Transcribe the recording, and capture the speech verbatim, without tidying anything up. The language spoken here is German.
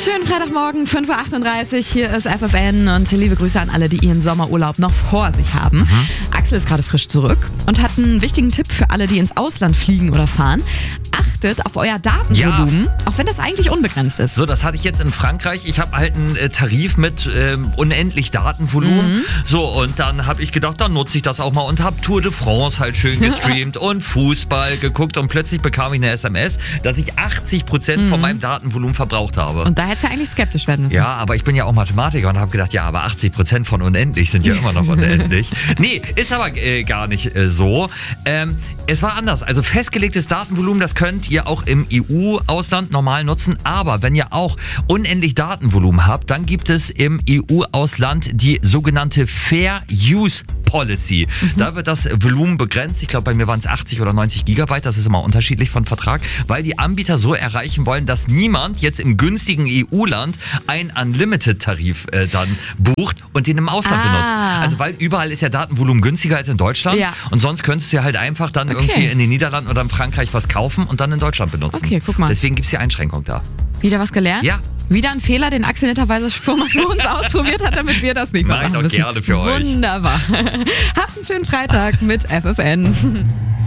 Schönen Freitagmorgen, fünf Uhr achtunddreißig, hier ist F F N und liebe Grüße an alle, die ihren Sommerurlaub noch vor sich haben. Mhm. Axel ist gerade frisch zurück und hat einen wichtigen Tipp für alle, die ins Ausland fliegen oder fahren. Achtet auf euer Datenvolumen, ja. auch wenn das eigentlich unbegrenzt ist. So, das hatte ich jetzt in Frankreich. Ich habe halt einen äh, Tarif mit ähm, unendlich Datenvolumen. Mhm. So, und dann habe ich gedacht, dann nutze ich das auch mal und habe Tour de France halt schön gestreamt und Fußball geguckt und plötzlich bekam ich eine S M S, dass ich achtzig Prozent mhm. von meinem Datenvolumen verbraucht habe. Und da hättest du ja eigentlich skeptisch werden müssen. Ja, aber ich bin ja auch Mathematiker und habe gedacht, ja, aber achtzig Prozent von unendlich sind ja immer noch unendlich. Nee, ist aber äh, gar nicht äh, so. Ähm, es war anders. Also festgelegtes Datenvolumen, das könnt ihr auch im E U-Ausland normal nutzen. Aber wenn ihr auch unendlich Datenvolumen habt, dann gibt es im E U-Ausland die sogenannte Fair Use Policy. Mhm. Da wird das Volumen begrenzt. Ich glaube, bei mir waren es achtzig oder neunzig Gigabyte. Das ist immer unterschiedlich von Vertrag, weil die Anbieter so erreichen wollen, dass niemand jetzt im günstigen E U-Land einen Unlimited-Tarif äh, dann bucht und den im Ausland ah. benutzt. Also weil überall ist ja Datenvolumen günstiger als in Deutschland. Ja. Und sonst könntest du ja halt einfach dann okay. irgendwie in den Niederlanden oder in Frankreich was kaufen und dann in Deutschland benutzen. Okay, guck mal. Deswegen gibt es die Einschränkung da. Wieder was gelernt? Ja. Wieder ein Fehler, den Axel netterweise schon mal für uns ausprobiert hat, damit wir das nicht mehr Mach ich machen doch müssen. gerne für euch. Wunderbar. Habt einen schönen Freitag mit F F N.